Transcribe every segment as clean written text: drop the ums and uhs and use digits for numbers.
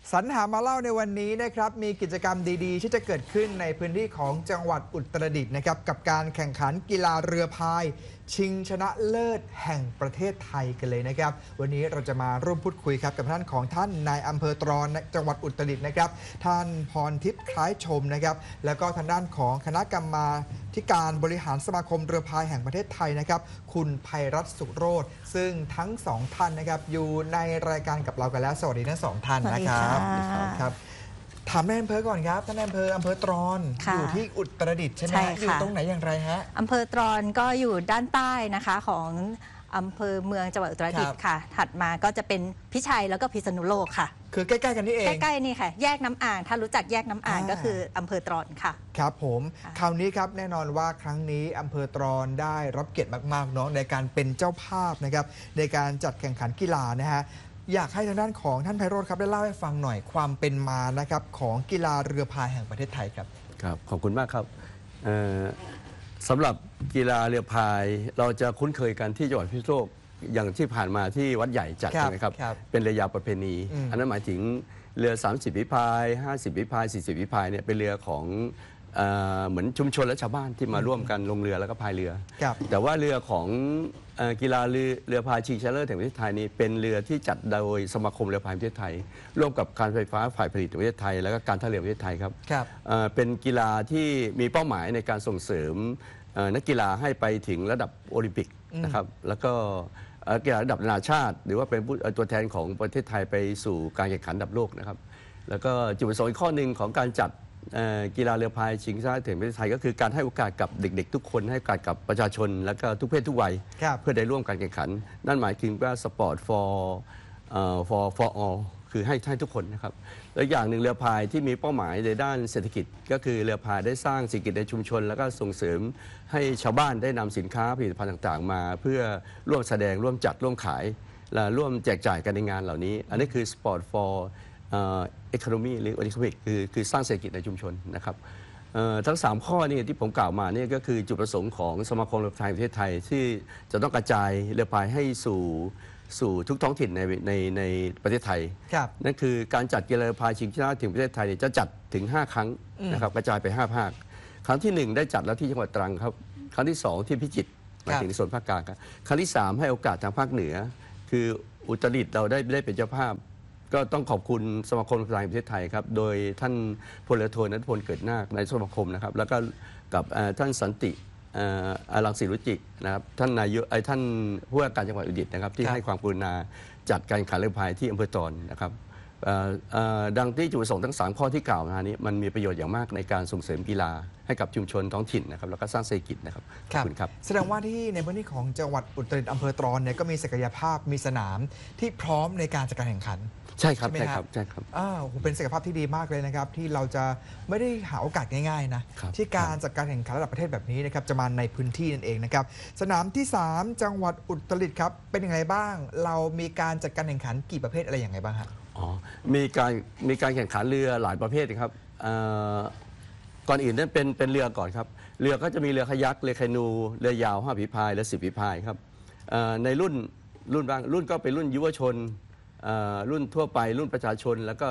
สรรหามาเล่าในวันนี้นะครับมีกิจกรรมดีๆที่จะเกิดขึ้นในพื้นที่ของจังหวัดอุตรดิตถ์นะครับกับการแข่งขันกีฬาเรือพายชิงชนะเลิศแห่งประเทศไทยกันเลยนะครับวันนี้เราจะมาร่วมพูดคุยครับกับท่านของท่านนายอำเภอตรอนจังหวัดอุตรดิตถ์นะครับท่านพรทิพย์คล้ายชมนะครับแล้วก็ทางด้านของคณะกรรมาธิการบริหารสมาคมเรือพายแห่งประเทศไทยนะครับคุณไพรัตน์สุโรจน์ซึ่งทั้งสองท่านนะครับอยู่ในรายการกับเรากันแล้วสวัสดีทั้งสองท่านนะครับครับถามนายอำเภอก่อนครับท่านนายอำเภอตรอนอยู่ที่อุตรดิตถ์ใช่ไหมอยู่ตรงไหนอย่างไรฮะอำเภอตรอนก็อยู่ด้านใต้นะคะของอำเภอเมืองจังหวัดอุตรดิตถ์ค่ะถัดมาก็จะเป็นพิชัยแล้วก็พิษณุโลกค่ะคือใกล้ๆกันนี่เองใกล้ๆนี่ค่ะแยกน้ำอ่างถ้ารู้จักแยกน้ำอ่างก็คืออำเภอตรอนค่ะครับผมคราวนี้ครับแน่นอนว่าครั้งนี้อำเภอตรอนได้รับเกียรติมากๆเนาะในการเป็นเจ้าภาพนะครับในการจัดแข่งขันกีฬานะฮะอยากให้ทางด้านของท่านไพโรจน์ครับได้เล่าให้ฟังหน่อยความเป็นมานะครับของกีฬาเรือพายแห่งประเทศไทยครับครับขอบคุณมากครับสำหรับกีฬาเรือพายเราจะคุ้นเคยกันที่จังหวัดพิษณุโลกอย่างที่ผ่านมาที่วัดใหญ่จัดใช่ไหมครับเป็นเรือยาวประเพณีอันนั้นหมายถึงเรือ30ฝีพาย50ฝีพาย40ฝีพายเนี่ยเป็นเรือของเหมือนชุมชนและชาวบ้านที่มาร่วมกันลงเรือแล้วก็พายเรือแต่ว่าเรือของกีฬาเรือพายชิงชนะเลิศแห่งประเทศไทยนี้เป็นเรือที่จัดโดยสมาคมเรือพายประเทศไทยร่วมกับการไฟฟ้าฝ่ายผลิตประเทศไทยแล้วก็การท่าเรือประเทศไทยครับเป็นกีฬาที่มีเป้าหมายในการส่งเสริมนักกีฬาให้ไปถึงระดับโอลิมปิกนะครับแล้วก็กีฬาระดับนานาชาติหรือว่าเป็นตัวแทนของประเทศไทยไปสู่การแข่งขันระดับโลกนะครับแล้วก็จุดประสงค์อีกข้อหนึ่งของการจัดกีฬาเรือพายชิงชนะเลิศแห่งประเทศไทยก็คือการให้โอกาสกับเด็กๆทุกคนให้โอกาสกับประชาชนและก็ทุกเพศทุกวัยเพื่อได้ร่วมการแข่งขันนั่นหมายถึงว่าสปอร์ต for all คือให้ทุกคนนะครับและอย่างหนึ่งเรือพายที่มีเป้าหมายในด้านเศรษฐกิจก็คือเรือพายได้สร้างเศรษฐกิจในชุมชนแล้วก็ส่งเสริมให้ชาวบ้านได้นำสินค้าผลิตภัณฑ์ต่างๆมาเพื่อร่วมแสดงร่วมจัดร่วมขายและร่วมแจกจ่ายกันในงานเหล่านี้อันนี้คือ Sport for Economy หรือ Economic คือสร้างเศรษฐกิจในชุมชนนะครับทั้ง3ข้อนี่ที่ผมกล่าวมานี่ก็คือจุดประสงค์ของสมาคมเรือพายประเทศไทยที่จะต้องกระจายเรือพายให้สู่ทุกท้องถิ่นในประเทศไทยนั่นคือการจัดกีฬาเรือพายชิงชนะเลิศถึงประเทศไทยจะจัดถึง5 ครั้งนะครับกระจายไป5 ภาคครั้งที่1ได้จัดแล้วที่จังหวัดตรังครับครั้งที่2ที่พิจิตรมาถึงส่วนภาคกลางครับครั้งที่3ให้โอกาสทางภาคเหนือคืออุตรดิตถ์เราได้เป็นเจ้าภาพก็ต้องขอบคุณสมาคมเรือพายประเทศไทยครับโดยท่านพลเรือโทณัฐพลเกิดนาคในสมาคมนะครับแล้วก็กับท่านสันติรังสีรุจินะครับท่านนายกท่านผู้ว่าการจังหวัดอุตรดิตถ์นะครับที่ให้ความกรุณาจัดการแข่งขันเรือพายที่อำเภอตรอนนะครับดังที่จุดประสงค์ทั้ง3 ข้อที่กล่าวมานี้มันมีประโยชน์อย่างมากในการส่งเสริมกีฬาให้กับชุมชนท้องถิ่นนะครับแล้วก็สร้างเศรษฐกิจนะครับขอบคุณครับแสดงว่าที่ในพื้นที่ของจังหวัดอุตรดิตถ์อำเภอตรอนเนี่ยก็มีศักยภาพมีสนามที่พร้อมในการจัดการแข่งขันใช่ครับเป็นศักยภาพที่ดีมากเลยนะครับที่เราจะไม่ได้หาโอกาสง่ายๆนะที่การจัดการแข่งขันระดับประเทศแบบนี้นะครับจะมาในพื้นที่นั่นเองนะครับสนามที่3จังหวัดอุตรดิตถ์ครับเป็นยังไงบ้างเรามีการจัดการแข่งขันกี่ประเภทอะไรอย่างไรบ้างครับมีการแข่งขันเรือหลายประเภทครับก่อนอื่นนั้นเป็นเรือก่อนครับเรือก็จะมีเรือคายักเรือแคนูเรือยาว5 ฝีพายและ10 ฝีพายครับในรุ่นก็เป็นรุ่นยุวชนรุ่นทั่วไปรุ่นประชาชนแล้วก็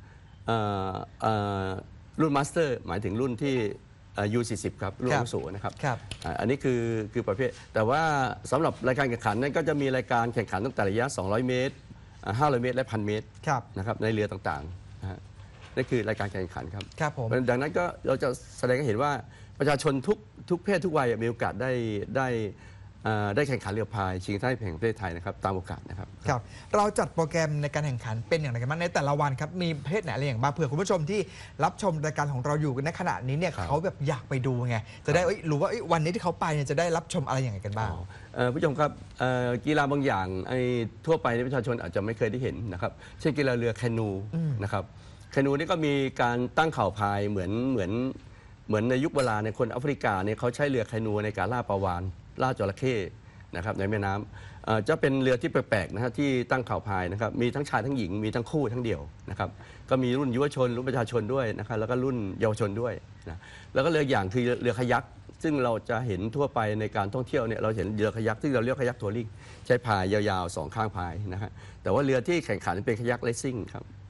รุ่นมาสเตอร์หมายถึงรุ่นที่U40 ครับรุ่นอาวุโสนะครับอันนี้คือประเภทแต่ว่าสำหรับรายการแข่งขันนั้นก็จะมีรายการแข่งขันตั้งแต่ระยะ200 เมตร500 เมตรและ 1,000 เมตรนะครับในเรือต่างๆนั่นคือรายการแข่งขันครับดังนั้นก็เราจะแสดงให้เห็นว่าประชาชนทุกเพศทุกวัยมีโอกาสได้แข่งขันเรือพายชิงชนะเลิศแห่งประเทศไทยนะครับตามโอกาสนะครับครับเราจัดโปรแกรมในการแข่งขันเป็นอย่างไรกันบ้างในแต่ละวันครับมีประเภทไหนอะไรอย่างบ้างเผื่อคุณผู้ชมที่รับชมรายการของเราอยู่ในขณะนี้เนี่ยเขาแบบอยากไปดูไงจะได้รู้ว่าวันนี้ที่เขาไปเนี่ยจะได้รับชมอะไรอย่างไรกันบ้างผู้ชมครับกีฬาบางอย่างทั่วไปในประชาชนอาจจะไม่เคยได้เห็นนะครับเช่นกีฬาเรือแคนูนะครับแคนูนี่ก็มีการตั้งเข่าพายเหมือนในยุคโบราณในคนแอฟริกาเนี่ยเขาใช้เรือแคนูในการล่าปลาวาฬล่าจระเข้นะครับในแม่น้ำจะเป็นเรือที่แปลกๆนะฮะที่ตั้งเข่าพายนะครับมีทั้งชายทั้งหญิงมีทั้งคู่ทั้งเดี่ยวนะครับก็มีรุ่นยุวชนรุ่นประชาชนด้วยนะครับแล้วก็รุ่นเยาวชนด้วยนะแล้วก็เรืออย่างคือเรือคายักซึ่งเราจะเห็นทั่วไปในการท่องเที่ยวเนี่ยเราเห็นเรือคายักซึ่งเราเรียกคายักทัวริงใช้พายยาวๆ2 ข้างพายนะฮะแต่ว่าเรือที่แข่งขันเป็นคายักเลสซิ่งครับ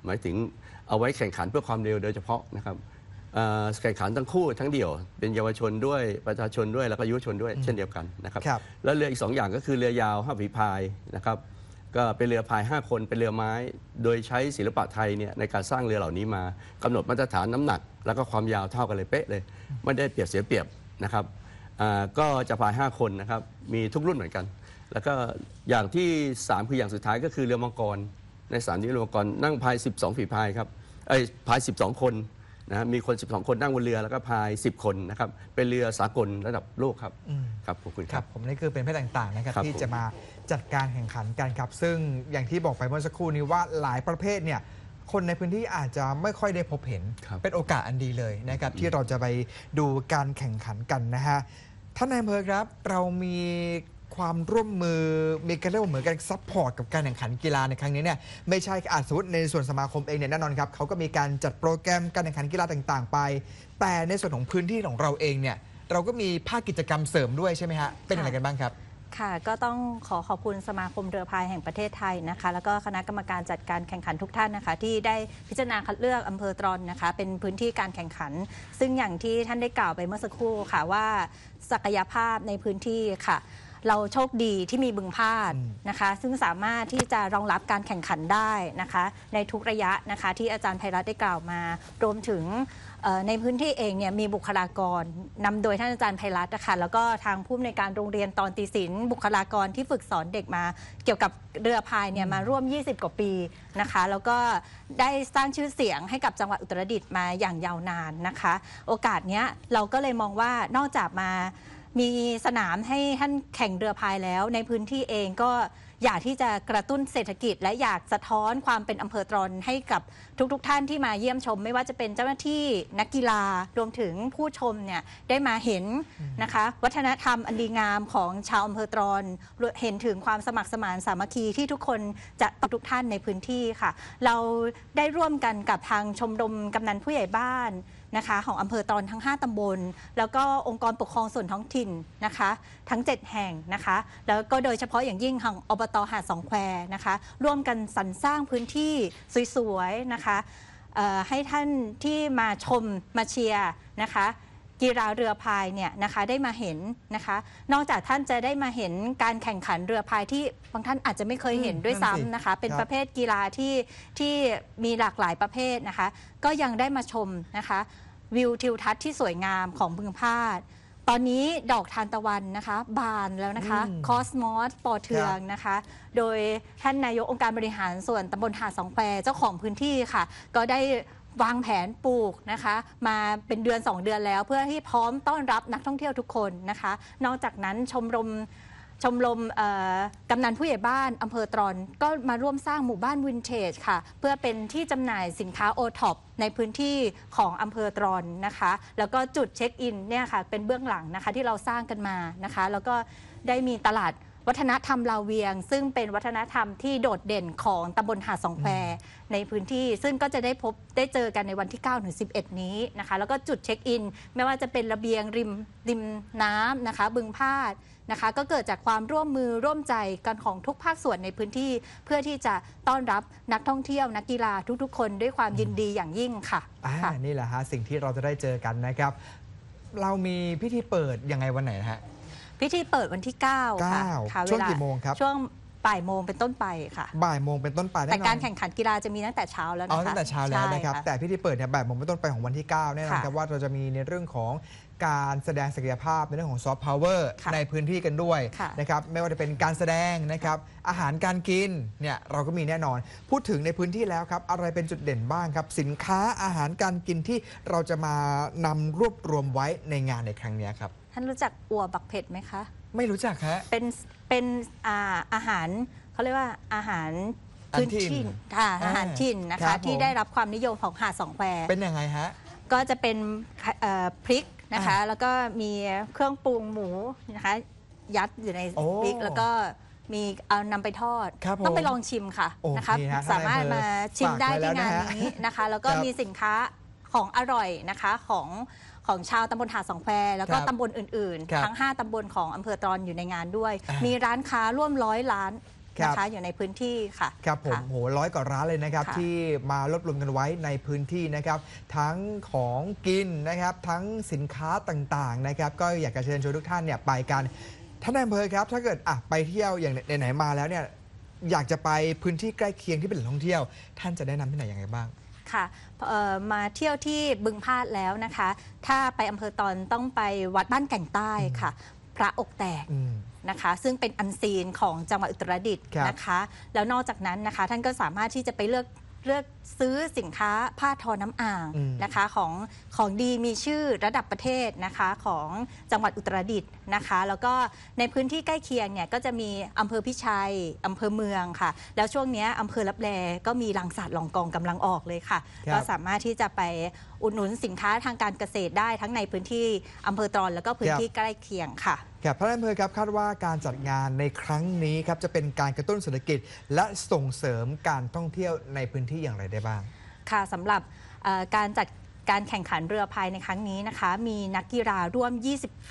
หมายถึงเอาไว้แข่งขันเพื่อความเร็วโดยเฉพาะนะครับแข่งขันทั้งคู่ทั้งเดี่ยวเป็นเยาวชนด้วยประชาชนด้วยแล้วก็ยุวชนด้วยเช่นเดียวกันนะครับแล้วเรืออีก2อย่างก็คือเรือยาว5 ฝีพายนะครับก็เป็นเรือพาย5 คนเป็นเรือไม้โดยใช้ศิลปะไทยเนี่ยในการสร้างเรือเหล่านี้มากำหนดมาตรฐานน้ำหนักแล้วก็ความยาวเท่ากันเลยเป๊ะเลยไม่ได้เปรียบเสียเปรียบนะครับก็จะพาย5 คนนะครับมีทุกรุ่นเหมือนกันแล้วก็อย่างที่3คืออย่างสุดท้ายก็คือเรือมังกรใน3นี้เรือมังกรนั่งพาย12 ฝีพายครับพาย12 คนนะมีคน12 คนนั่งบนเรือแล้วก็พาย10 คนนะครับเป็นเรือสากลระดับโลกครับครับขอบคุณครับผมนี่คือเป็นประเภทต่างๆนะครับที่จะมาจัดการแข่งขันกันครับซึ่งอย่างที่บอกไปเมื่อสักครู่นี้ว่าหลายประเภทเนี่ยคนในพื้นที่อาจจะไม่ค่อยได้พบเห็นเป็นโอกาสอันดีเลยนะครับที่เราจะไปดูการแข่งขันกันนะฮะท่านนายอำเภอครับเรามีความร่วมมือมีการเรียกว่าเหมือนกันซัพพอร์ตกับการแข่งขันกีฬาในครั้งนี้เนี่ยไม่ใช่สมมติในส่วนสมาคมเองเนี่ยแน่นอนครับเขาก็มีการจัดโปรแกรมการแข่งขันกีฬาต่างๆไปแต่ในส่วนของพื้นที่ของเราเองเนี่ยเราก็มีภาคกิจกรรมเสริมด้วยใช่ไหมฮะเป็นอะไรกันบ้างครับค่ะก็ต้องขอบคุณสมาคมเรือพายแห่งประเทศไทยนะคะแล้วก็คณะกรรมการจัดการแข่งขันทุกท่านนะคะที่ได้พิจารณาคัดเลือกอำเภอตรอนนะคะเป็นพื้นที่การแข่งขันซึ่งอย่างที่ท่านได้กล่าวไปเมื่อสักครู่ค่ะว่าศักยภาพในพื้นที่ค่ะเราโชคดีที่มีบึงพาดนะคะซึ่งสามารถที่จะรองรับการแข่งขันได้นะคะในทุกระยะนะคะที่อาจารย์ไพรัตน์ได้กล่าวมารวมถึงในพื้นที่เองเนี่ยมีบุคลากรนำโดยท่านอาจารย์ไพรัตน์นะคะแล้วก็ทางผู้อำนวยการโรงเรียนตอนตีศิลป์บุคลากรที่ฝึกสอนเด็กมาเกี่ยวกับเรือพายเนี่ยมาร่วม20 กว่าปีนะคะแล้วก็ได้สร้างชื่อเสียงให้กับจังหวัดอุตรดิตถ์มาอย่างยาวนานนะคะโอกาสเนี้ยเราก็เลยมองว่านอกจากมามีสนามให้ท่านแข่งเรือพายแล้วในพื้นที่เองก็อยากที่จะกระตุ้นเศรษฐกิจและอยากสะท้อนความเป็นอำเภอตรอนให้กับทุกท่านที่มาเยี่ยมชมไม่ว่าจะเป็นเจ้าหน้าที่นักกีฬารวมถึงผู้ชมเนี่ยได้มาเห็นนะคะวัฒนธรรมอันดีงามของชาวอำเภอตรอนเห็นถึงความสมัครสมานสามัคคีที่ทุกคนจะทุกท่านในพื้นที่ค่ะเราได้ร่วมกันกับทางชมรมกำนันผู้ใหญ่บ้านนะคะของอำเภอตรอนทั้ง5 ตำบลแล้วก็องค์กรปกครองส่วนท้องถิ่นนะคะทั้ง7 แห่งนะคะแล้วก็โดยเฉพาะอย่างยิ่งของอบต.หาดสองแควนะคะร่วมกันสรรสร้างพื้นที่สวยๆนะคะให้ท่านที่มาชมมาเชียร์นะคะกีฬาเรือพายเนี่ยนะคะได้มาเห็นนะคะนอกจากท่านจะได้มาเห็นการแข่งขันเรือพายที่บางท่านอาจจะไม่เคยเห็นด้วยซ้ำนะคะเป็นประเภทกีฬาที่มีหลากหลายประเภทนะคะก็ยังได้มาชมนะคะวิวทิวทัศน์ที่สวยงามของบึงพาดตอนนี้ดอกทานตะวันนะคะบานแล้วนะคะคอสมอสปอเทืองนะคะโดยท่านนายกองค์การบริหารส่วนตำบลหาดสองแควเจ้าของพื้นที่ค่ะก็ได้วางแผนปลูกนะคะมาเป็นเดือน2 เดือนแล้วเพื่อที่พร้อมต้อนรับนักท่องเที่ยวทุกคนนะคะนอกจากนั้นชมรมกำนันผู้ใหญ่บ้านอำเภอตรอนก็มาร่วมสร้างหมู่บ้านวินเทจค่ะเพื่อเป็นที่จำหน่ายสินค้าโอท็อปในพื้นที่ของอำเภอตรอนนะคะแล้วก็จุดเช็คอินเนี่ยค่ะเป็นเบื้องหลังนะคะที่เราสร้างกันมานะคะแล้วก็ได้มีตลาดวัฒนธรรมลาวเวียงซึ่งเป็นวัฒนธรรมที่โดดเด่นของตำบลหาดสองแควในพื้นที่ซึ่งก็จะได้เจอกันในวันที่9-11นี้นะคะแล้วก็จุดเช็คอินไม่ว่าจะเป็นระเบียงริมน้ำนะคะบึงพาดนะคะก็เกิดจากความร่วมมือร่วมใจกันของทุกภาคส่วนในพื้นที่เพื่อที่จะต้อนรับนักท่องเที่ยวนักกีฬาทุกๆคนด้วยความยินดีอย่างยิ่งค่ะนี่แหละฮะสิ่งที่เราจะได้เจอกันนะครับเรามีพิธีเปิดยังไงวันไหนนะฮะพิธีเปิดวันที่9ค่ะช่วงกี่โมงครับช่วงบ่ายโมงเป็นต้นไปค่ะบ่ายโมงเป็นต้นไปแต่การแข่งขันกีฬาจะมีตั้งแต่เช้าแล้วนะคะตั้งแต่เช้าแล้วนะครับแต่พิธีเปิดเนี่ยบ่ายโมงเป็นต้นไปของวันที่9แน่นอนครับว่าเราจะมีในเรื่องของการแสดงศักยภาพในเรื่องของซอฟต์พาวเวอร์ในพื้นที่กันด้วยนะครับไม่ว่าจะเป็นการแสดงนะครับอาหารการกินเนี่ยเราก็มีแน่นอนพูดถึงในพื้นที่แล้วครับอะไรเป็นจุดเด่นบ้างครับสินค้าอาหารการกินที่เราจะมานำรวบรวมไว้ในงานในครั้งนี้ครับท่านรู้จักอัวบักเผ็ดไหมคะไม่รู้จักฮะเป็นอาหารเขาเรียกว่าอาหารพื้นถิ่นค่ะอาหารถิ่นนะคะที่ได้รับความนิยมของหาดสองแควเป็นยังไงฮะก็จะเป็นพริกนะคะแล้วก็มีเครื่องปรุงหมูนะคะยัดอยู่ในพริกแล้วก็มีเอานำไปทอดต้องไปลองชิมค่ะนะคะสามารถมาชิมได้ที่งานนี้นะคะแล้วก็มีสินค้าของอร่อยนะคะของชาวตำบลหาดสองแควแล้วก็ตำบลอื่นๆทั้ง5 ตำบลของอำเภอตรอนอยู่ในงานด้วยมีร้านค้าร่วม100 ร้านนะคะอยู่ในพื้นที่ค่ะครับผมค่ะโห100 กว่าร้านเลยนะครับค่ะที่มารวบรวมกันไว้ในพื้นที่นะครับทั้งของกินนะครับทั้งสินค้าต่างๆนะครับก็อยากจะเชิญชวนทุกท่านเนี่ยไปกันท่านนายอำเภอครับถ้าเกิดไปเที่ยวอย่างไหนๆมาแล้วเนี่ยอยากจะไปพื้นที่ใกล้เคียงที่เป็นแหล่งท่องเที่ยวท่านจะแนะนำที่ไหนอย่างไรบ้างค่ะมาเที่ยวที่บึงพาดแล้วนะคะ ถ้าไปอำเภอตอนต้องไปวัดบ้านแก่งใต้ค่ะ พระอกแตกนะคะซึ่งเป็นอันซีนของจังหวัดอุตรดิตถ์นะคะแล้วนอกจากนั้นนะคะท่านก็สามารถที่จะไปเลือกซื้อสินค้าผ้าทอน้ำอ่างนะคะของดีมีชื่อระดับประเทศนะคะของจังหวัดอุตรดิตถ์นะคะแล้วก็ในพื้นที่ใกล้เคียงเนี่ยก็จะมีอำเภอพิชัยอำเภอเมืองค่ะแล้วช่วงนี้อำเภอลับแลก็มีรังสาดลองกองกำลังออกเลยค่ะก็สามารถที่จะไปอุดหนุนสินค้าทางการเกษตรได้ทั้งในพื้นที่อำเภอตรอนแล้วก็พื้นที่ใกล้เคียงค่ะครับพระนายอำเภอครับคาดว่าการจัดงานในครั้งนี้ครับจะเป็นการกระตุ้นเศรษฐกิจและส่งเสริมการท่องเที่ยวในพื้นที่อย่างไรได้บ้างค่ะสำหรับการจัดการแข่งขันเรือพายในครั้งนี้นะคะมีนักกีฬาร่วม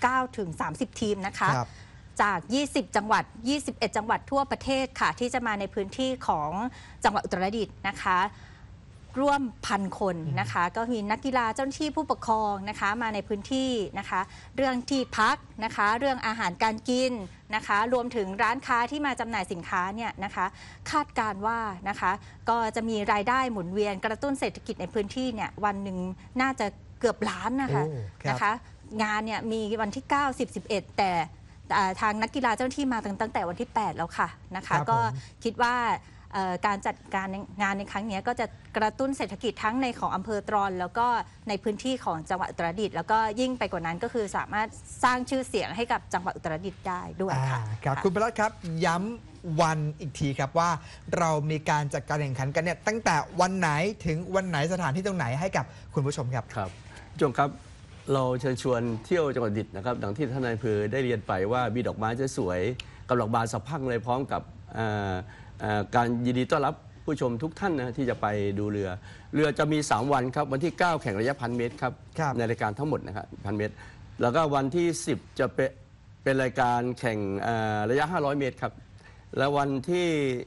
29-30 ทีมนะคะจาก 20 จังหวัด 21 จังหวัดทั่วประเทศค่ะที่จะมาในพื้นที่ของจังหวัดอุตรดิตถ์นะคะร่วม1,000 คนนะคะก็มีนักกีฬาเจ้าหน้าที่ผู้ปกครองนะคะมาในพื้นที่นะคะเรื่องที่พักนะคะเรื่องอาหารการกินนะคะรวมถึงร้านค้าที่มาจำหน่ายสินค้าเนี่ยนะคะคาดการว่านะคะก็จะมีรายได้หมุนเวียนกระตุ้นเศรษฐกิจในพื้นที่เนี่ยวันหนึ่งน่าจะเกือบล้านนะคะงานเนี่ยมีวันที่ 9, 10, 11 แต่ทางนักกีฬาเจ้าหน้าที่มาตั้งแต่วันที่ 8 แล้วค่ะนะคะก็คิดว่าการจัดการงานในครั้งนี้ก็จะกระตุ้นเศรษฐกิจทั้งในของอำเภอตรอนแล้วก็ในพื้นที่ของจังหวัดอุตรดิตถ์แล้วก็ยิ่งไปกว่านั้นก็คือสามารถสร้างชื่อเสียงให้กับจังหวัดอุตรดิตถ์ได้ด้วยค่ะครับคุณประหลัดครับย้ำวันอีกทีครับว่าเรามีการจัดการแข่งขันกันเนี่ยตั้งแต่วันไหนถึงวันไหนสถานที่ตรงไหนให้กับคุณผู้ชมครับครับผู้ชมครับเราเชิญชวนเที่ยวจังหวัดอุตรดิตถ์นะครับดังที่ท่านนายอำเภอได้เรียนไปว่ามีดอกไม้สวยๆกับดอกบานสะพรั่งเลยพร้อมกับการยินดีต้อนรับผู้ชมทุกท่านนะที่จะไปดูเรือจะมี 3 วันครับวันที่ 9 แข่งระยะ 1,000 เมตรครับในรายการทั้งหมดนะครับ 1,000 เมตรแล้วก็วันที่ 10 จะเป็นรายการแข่งระยะ 500 เมตรครับแล้ววันที่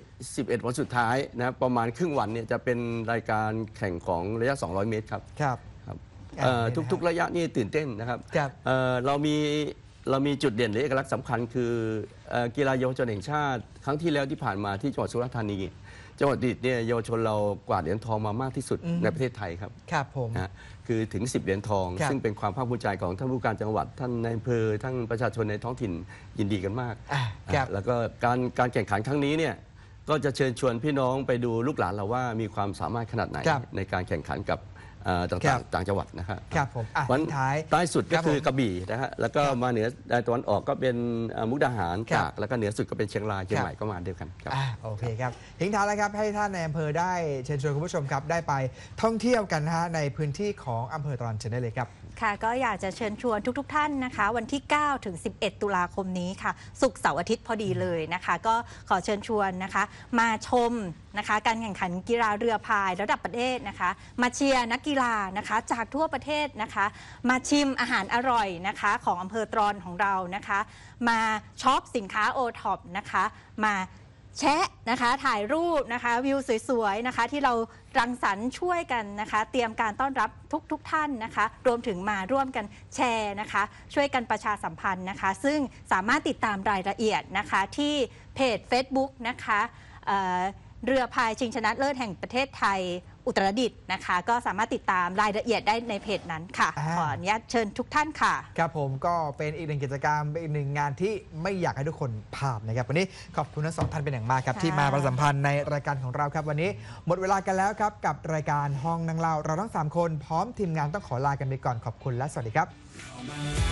11 วันสุดท้ายนะประมาณครึ่งวันเนี่ยจะเป็นรายการแข่งของระยะ 200 เมตรครับทุกๆระยะนี่ตื่นเต้นนะครับเรามีจุดเด่นหรือเอกลักษณ์สำคัญคือกีฬาเยาวชนแห่งชาติครั้งที่แล้วที่ผ่านมาที่จังหวัดสุราษฎร์ธานีจังหวัดอุตรดิตถ์เนี่ยเยาวชนเรากวาดเหรียญทองมามากที่สุดในประเทศไทยครับครับผมนะคือถึง10 เหรียญทองซึ่งเป็นความภาคภูมิใจของท่านผู้การจังหวัดท่านนายอำเภอทั้งประชาชนในท้องถิ่นยินดีกันมากแล้วก็การแข่งขันครั้งนี้เนี่ยก็จะเชิญชวนพี่น้องไปดูลูกหลานเราว่ามีความสามารถขนาดไหนในการแข่งขันกับต่างจังหวัดนะครับครับผมวันใต้สุดก็คือกระบี่นะฮะแล้วก็มาเหนือตะวันออกก็เป็นมุกดาหารตากแล้วก็เหนือสุดก็เป็นเชียงรายเชียงใหม่ก็มาเดียวกันครับโอเคครับทิ้งท้ายแล้วครับให้ท่านในอำเภอได้เชิญชวนคุณผู้ชมครับได้ไปท่องเที่ยวกันนะฮะในพื้นที่ของอำเภอตรอนเชิญได้เลยครับค่ะก็อยากจะเชิญชวนทุกท่านนะคะวันที่ 9 ถึง 11 ตุลาคมนี้ค่ะศุกร์เสาร์อาทิตย์พอดีเลยนะคะก็ขอเชิญชวนนะคะมาชมนะคะการแข่งขันกีฬาเรือพายระดับประเทศนะคะมาเชียร์นักกีฬานะคะจากทั่วประเทศนะคะมาชิมอาหารอร่อยนะคะของอำเภอตรอนของเรานะคะมาช็อปสินค้าโอท็อปนะคะมาแชะนะคะถ่ายรูปนะคะวิวสวยๆนะคะที่เรารังสรรค์ช่วยกันนะคะเตรียมการต้อนรับทุกท่านนะคะรวมถึงมาร่วมกันแชร์นะคะช่วยกันประชาสัมพันธ์นะคะซึ่งสามารถติดตามรายละเอียดนะคะที่เพจ Facebook นะคะเรือพายชิงชนะเลิศแห่งประเทศไทยอุตรดิตถ์นะคะก็สามารถติดตามรายละเอียดได้ในเพจนั้นค่ะขออนุญาตเชิญทุกท่านค่ะครับผมก็เป็นอีกหนึ่งกิจกรรมเป็นอีกหนึ่งงานที่ไม่อยากให้ทุกคนพลาดนะครับวันนี้ขอบคุณทั้ง2 ท่านเป็นอย่างมากครับที่มาประชาสัมพันธ์ในรายการของเราครับวันนี้หมดเวลากันแล้วครับกับรายการห้องนั่งเล่าเราทั้ง3 คนพร้อมทีมงานต้องขอลากันไปก่อนขอบคุณและสวัสดีครับ